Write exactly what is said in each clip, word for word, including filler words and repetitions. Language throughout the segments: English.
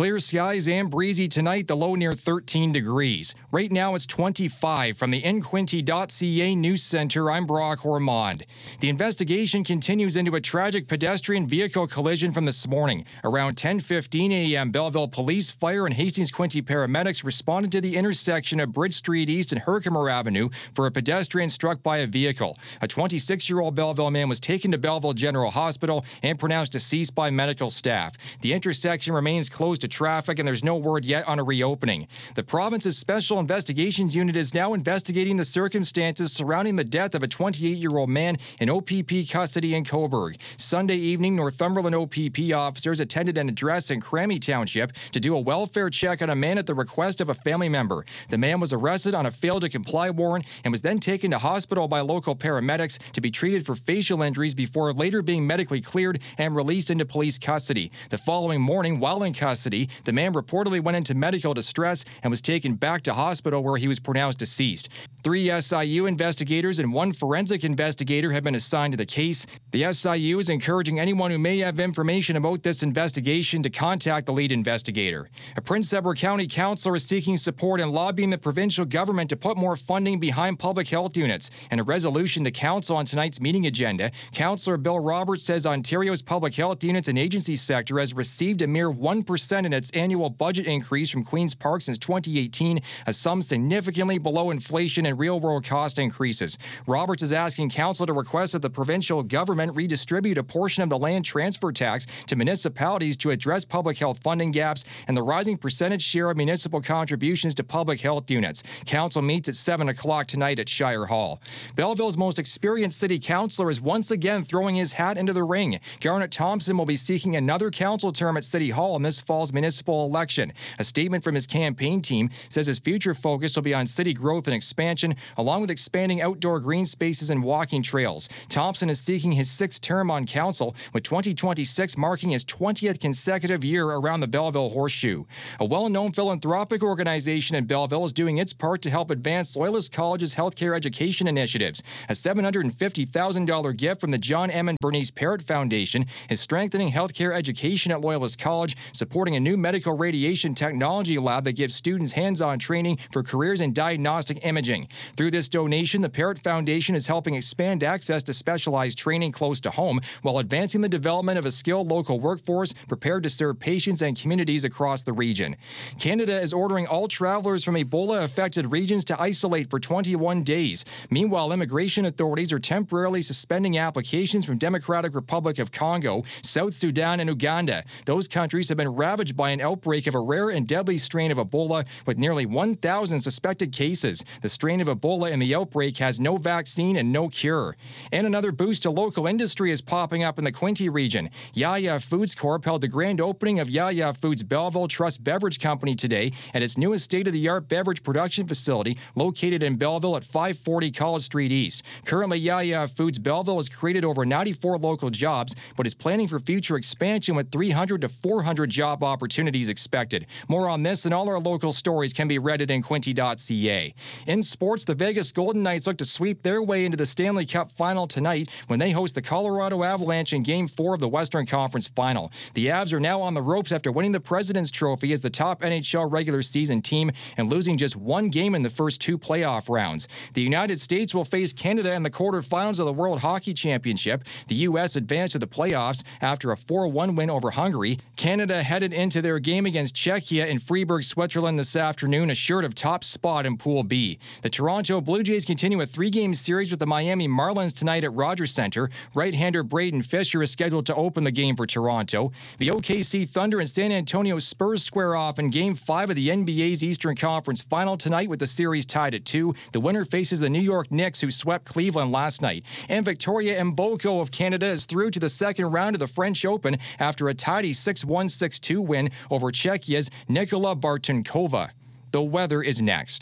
Clear skies and breezy tonight, the low near thirteen degrees. Right now it's twenty-five. From the in quinte dot c a News Center, I'm Brock Ormond. The investigation continues into a tragic pedestrian vehicle collision from this morning. Around ten fifteen a m, Belleville Police, Fire, and Hastings-Quinte paramedics responded to the intersection of Bridge Street East and Herkimer Avenue for a pedestrian struck by a vehicle. A twenty-six-year-old Belleville man was taken to Belleville General Hospital and pronounced deceased by medical staff. The intersection remains closed to traffic, and there's no word yet on a reopening. The province's Special Investigations Unit is now investigating the circumstances surrounding the death of a twenty-eight-year-old man in O P P custody in Cobourg. Sunday evening, Northumberland O P P officers attended an address in Crammy Township to do a welfare check on a man at the request of a family member. The man was arrested on a failed-to-comply warrant and was then taken to hospital by local paramedics to be treated for facial injuries before later being medically cleared and released into police custody. The following morning, while in custody, the man reportedly went into medical distress and was taken back to hospital where he was pronounced deceased. Three S I U investigators and one forensic investigator have been assigned to the case. The S I U is encouraging anyone who may have information about this investigation to contact the lead investigator. A Prince Edward County councillor is seeking support and lobbying the provincial government to put more funding behind public health units. In a resolution to council on tonight's meeting agenda, Councillor Bill Roberts says Ontario's public health units and agency sector has received a mere one percent in its annual budget increase from Queen's Park since twenty eighteen, a sum significantly below inflation and real-world cost increases. Roberts is asking council to request that the provincial government redistribute a portion of the land transfer tax to municipalities to address public health funding gaps and the rising percentage share of municipal contributions to public health units. Council meets at seven o'clock tonight at Shire Hall. Belleville's most experienced city councillor is once again throwing his hat into the ring. Garnet Thompson will be seeking another council term at City Hall in this fall's municipal election. A statement from his campaign team says his future focus will be on city growth and expansion, along with expanding outdoor green spaces and walking trails. Thompson is seeking his sixth term on council, with twenty twenty-six marking his twentieth consecutive year around the Belleville Horseshoe. A well-known philanthropic organization in Belleville is doing its part to help advance Loyalist College's healthcare education initiatives. A seven hundred fifty thousand dollars gift from the John M. and Bernice Parrott Foundation is strengthening healthcare education at Loyalist College, supporting a new medical radiation technology lab that gives students hands-on training for careers in diagnostic imaging. Through this donation, the Parrott Foundation is helping expand access to specialized training close to home while advancing the development of a skilled local workforce prepared to serve patients and communities across the region. Canada is ordering all travelers from Ebola-affected regions to isolate for twenty-one days. Meanwhile, immigration authorities are temporarily suspending applications from Democratic Republic of Congo, South Sudan, and Uganda. Those countries have been ravaged by an outbreak of a rare and deadly strain of Ebola with nearly one thousand suspected cases. The strain of Ebola in the outbreak has no vaccine and no cure. And another boost to local industry is popping up in the Quinte region. Yaya Foods Corp held the grand opening of Yaya Foods Belleville Trust Beverage Company today at its newest state-of-the-art beverage production facility located in Belleville at five forty College Street East. Currently, Yaya Foods Belleville has created over ninety-four local jobs, but is planning for future expansion with three hundred to four hundred job opportunities expected. More on this and all our local stories can be read at in quinte dot c a. In sports, the Vegas Golden Knights look to sweep their way into the Stanley Cup final tonight when they host the Colorado Avalanche in Game four of the Western Conference Final. The Avs are now on the ropes after winning the President's Trophy as the top N H L regular season team and losing just one game in the first two playoff rounds. The United States will face Canada in the quarterfinals of the World Hockey Championship. The U S advanced to the playoffs after a four one win over Hungary. Canada headed into their game against Czechia in Freiburg, Switzerland this afternoon, assured of top spot in Pool B. The Toronto Blue Jays continue a three-game series with the Miami Marlins tonight at Rogers Centre. Right-hander Braden Fisher is scheduled to open the game for Toronto. The O K C Thunder and San Antonio Spurs square off in Game five of the N B A's Eastern Conference Final tonight with the series tied at two. The winner faces the New York Knicks, who swept Cleveland last night. And Victoria Mboko of Canada is through to the second round of the French Open after a tidy six one six two win over Czechia's Nikola Bartunkova. The weather is next.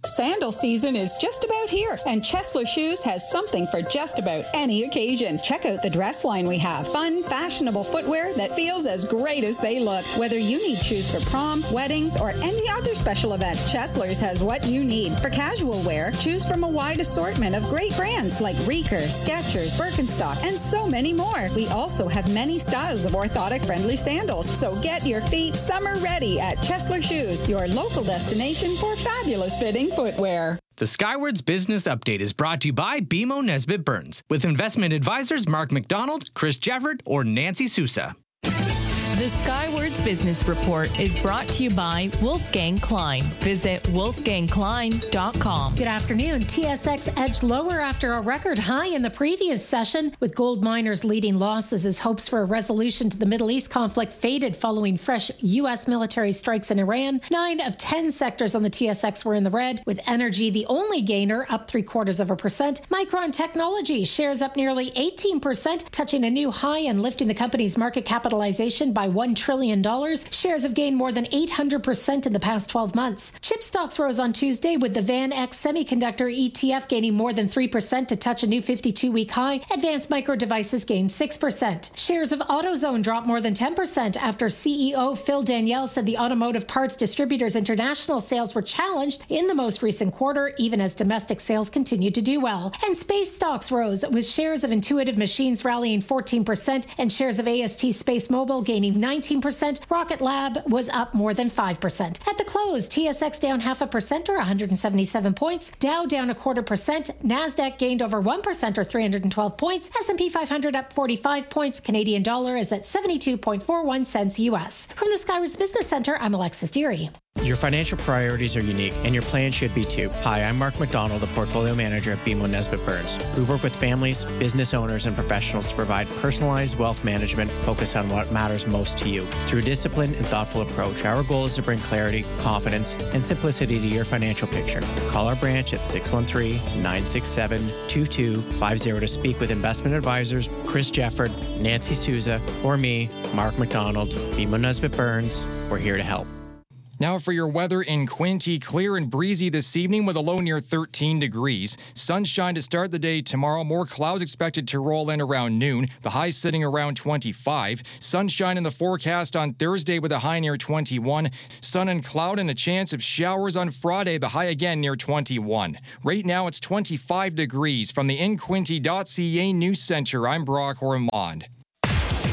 Sandal season is just about here, and Chesler Shoes has something for just about any occasion. Check out the dress line we have. Fun, fashionable footwear that feels as great as they look. Whether you need shoes for prom, weddings, or any other special event, Chesler's has what you need. For casual wear, choose from a wide assortment of great brands like Reeker, Skechers, Birkenstock, and so many more. We also have many styles of orthotic-friendly sandals, so get your feet summer ready at Chesler Shoes, your local destination for fabulous fitting footwear. The Skywards Business Update is brought to you by B M O Nesbitt Burns, with investment advisors Mark McDonald, Chris Jefford, or Nancy Sousa. The Skywards Business Report is brought to you by Wolfgang Klein. Visit wolfgang klein dot com. Good afternoon. T S X edged lower after a record high in the previous session, with gold miners leading losses as hopes for a resolution to the Middle East conflict faded following fresh U S military strikes in Iran. Nine of ten sectors on the T S X were in the red, with energy the only gainer, up three quarters of a percent. Micron Technology shares up nearly eighteen percent, touching a new high and lifting the company's market capitalization by one trillion dollars. Shares have gained more than eight hundred percent in the past twelve months. Chip stocks rose on Tuesday, with the VanEck Semiconductor E T F gaining more than three percent to touch a new fifty-two week high. Advanced Micro Devices gained six percent. Shares of AutoZone dropped more than ten percent after C E O Phil Danielle said the Automotive Parts Distributors International sales were challenged in the most recent quarter, even as domestic sales continued to do well. And space stocks rose, with shares of Intuitive Machines rallying fourteen percent and shares of A S T Space Mobile gaining nineteen percent. Rocket Lab was up more than five percent. At the close, T S X down half a percent or one hundred seventy-seven points. Dow down a quarter percent. NASDAQ gained over one percent or three hundred twelve points. S and P five hundred up forty-five points. Canadian dollar is at seventy-two point four one cents U S. From the Skywards Business Center, I'm Alexis Deary. Your financial priorities are unique, and your plan should be too. Hi, I'm Mark McDonald, a portfolio manager at B M O Nesbitt Burns. We work with families, business owners, and professionals to provide personalized wealth management focused on what matters most to you. Through a disciplined and thoughtful approach, our goal is to bring clarity, confidence, and simplicity to your financial picture. Call our branch at six one three, nine six seven, two two five zero to speak with investment advisors Chris Jefford, Nancy Sousa, or me, Mark McDonald. B M O Nesbitt Burns, we're here to help. Now for your weather in Quinte, clear and breezy this evening with a low near thirteen degrees. Sunshine to start the day tomorrow. More clouds expected to roll in around noon. The high sitting around twenty-five. Sunshine in the forecast on Thursday with a high near twenty-one. Sun and cloud and a chance of showers on Friday. The high again near twenty-one. Right now it's twenty-five degrees. From the in quinte dot c a News Center, I'm Brock Ormond.